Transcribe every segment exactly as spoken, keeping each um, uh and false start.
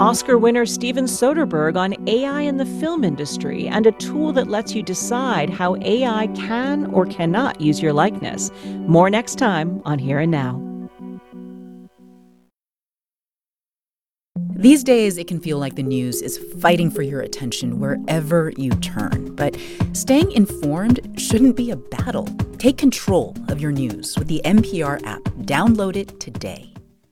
Oscar winner Steven Soderbergh on A I in the film industry and a tool that lets you decide how A I can or cannot use your likeness. More next time on Here and Now. These days, it can feel like the news is fighting for your attention wherever you turn. But staying informed shouldn't be a battle. Take control of your news with the N P R app. Download it today.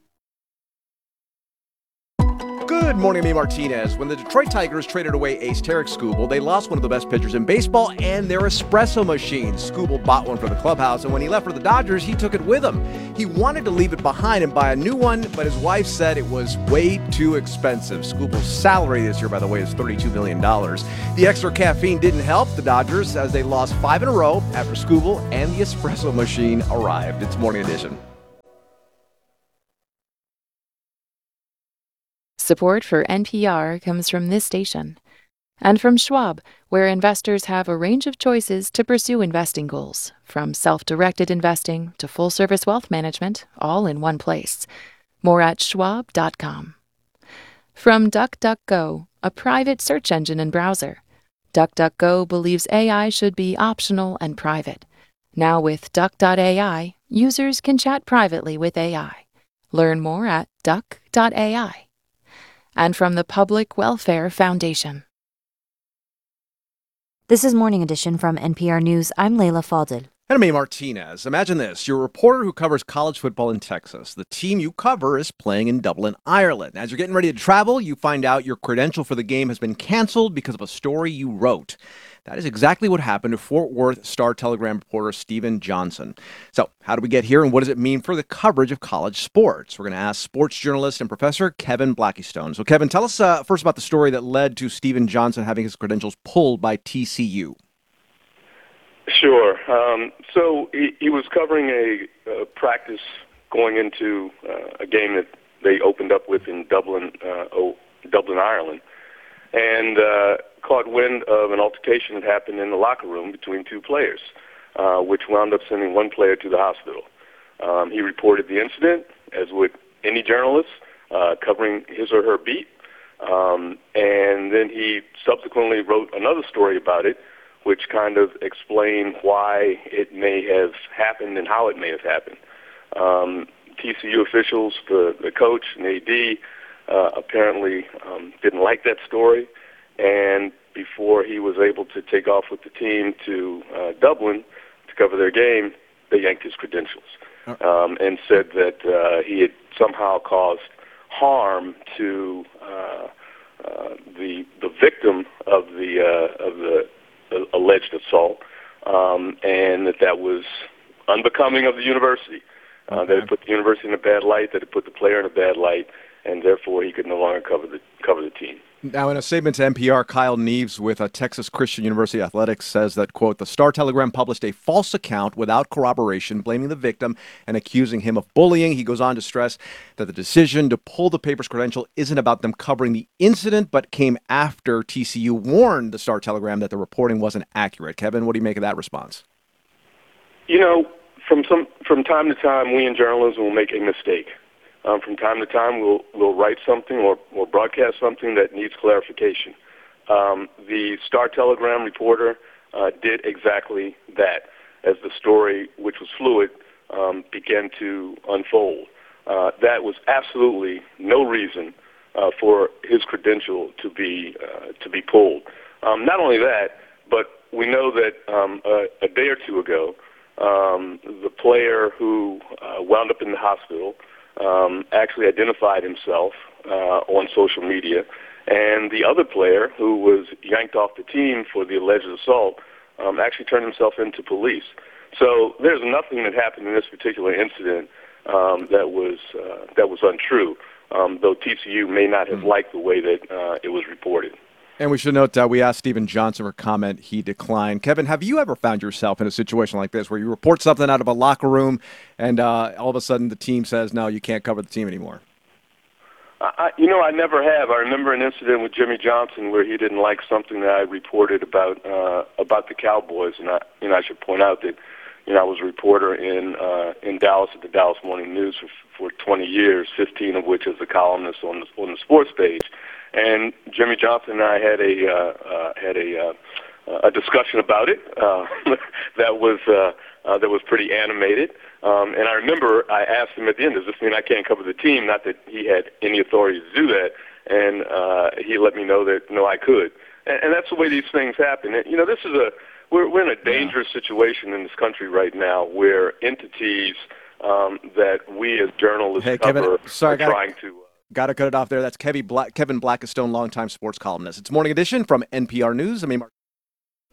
Good morning, me Martinez. When the Detroit Tigers traded away ace Tarik Skubal, they lost one of the best pitchers in baseball and their espresso machine. Skubal bought one for the clubhouse, and when he left for the Dodgers, he took it with him. He wanted to leave it behind and buy a new one, but his wife said it was way too expensive. Skubal's salary this year, by the way, is thirty-two million dollars. The extra caffeine didn't help the Dodgers as they lost five in a row after Skubal and the espresso machine arrived. It's Morning Edition. Support for N P R comes from this station and from Schwab, where investors have a range of choices to pursue investing goals, from self-directed investing to full-service wealth management, all in one place. More at schwab dot com. From DuckDuckGo, a private search engine and browser. DuckDuckGo believes A I should be optional and private. Now with Duck dot A I, users can chat privately with A I. Learn more at duck dot A I. And from the Public Welfare Foundation. This is Morning Edition from N P R News. I'm Layla Falded. And I'm A. Martinez. Imagine this. You're a reporter who covers college football in Texas. The team you cover is playing in Dublin, Ireland. As you're getting ready to travel, you find out your credential for the game has been canceled because of a story you wrote. That is exactly what happened to Fort Worth Star-Telegram reporter Steven Johnson. So how do we get here, and what does it mean for the coverage of college sports? We're going to ask sports journalist and professor Kevin Blackistone. So, Kevin, tell us uh, first about the story that led to Steven Johnson having his credentials pulled by T C U. Sure. Um, so he, he was covering a, a practice going into uh, a game that they opened up with in Dublin, uh, oh, Dublin, Ireland, and uh, caught wind of an altercation that happened in the locker room between two players, uh, which wound up sending one player to the hospital. Um, he reported the incident, as would any journalist, uh, covering his or her beat, um, and then he subsequently wrote another story about it, which kind of explained why it may have happened and how it may have happened. Um, T C U officials, the, the coach and A D, uh, apparently um, didn't like that story, and before he was able to take off with the team to uh, Dublin to cover their game, they yanked his credentials um, and said that uh, he had somehow caused harm to uh, uh, the the victim of the uh, of the uh, alleged assault, um, and that that was unbecoming of the university. Uh, okay. That it put the university in a bad light, that it put the player in a bad light, and therefore he could no longer cover the cover the team. Now, in a statement to N P R, Kyle Neves with uh, Texas Christian University Athletics says that, quote, the Star-Telegram published a false account without corroboration, blaming the victim and accusing him of bullying. He goes on to stress that the decision to pull the paper's credential isn't about them covering the incident, but came after T C U warned the Star-Telegram that the reporting wasn't accurate. Kevin, what do you make of that response? You know, from some from time to time, we in journalism will make a mistake. Um, from time to time, we'll we'll write something or, or broadcast something that needs clarification. Um, the Star-Telegram reporter uh, did exactly that as the story, which was fluid, um, began to unfold. Uh, that was absolutely no reason uh, for his credential to be uh, to be pulled. Um, not only that, but we know that um, a, a day or two ago, um, the player who uh, wound up in the hospital Um, actually identified himself uh, on social media, and the other player who was yanked off the team for the alleged assault um, actually turned himself into police. So there's nothing that happened in this particular incident um, that was uh, that was untrue, um, though T C U may not have liked the way that uh, it was reported. And we should note that uh, we asked Steven Johnson for comment. He declined. Kevin, have you ever found yourself in a situation like this where you report something out of a locker room and uh, all of a sudden the team says, no, you can't cover the team anymore? I, you know, I never have. I remember an incident with Jimmy Johnson where he didn't like something that I reported about uh, about the Cowboys. And, I, you know, I should point out that you know, I was a reporter in uh, in Dallas at the Dallas Morning News for, for twenty years, fifteen of which as a columnist on the on the sports page. And Jimmy Johnson and I had a uh, uh, had a uh, a discussion about it uh, that was uh, uh, that was pretty animated. Um, and I remember I asked him at the end, "Does this mean I can't cover the team?" Not that he had any authority to do that, and uh, he let me know that no, I could. And, and that's the way these things happen. And, you know, this is a we're we're in a dangerous yeah. situation in this country right now, where entities um, that we as journalists hey, cover Kevin, sorry, are gotta, trying to. Uh, Gotta cut it off there. That's Kevin Black, Kevin Blackistone, longtime sports columnist. It's Morning Edition from N P R News. I mean.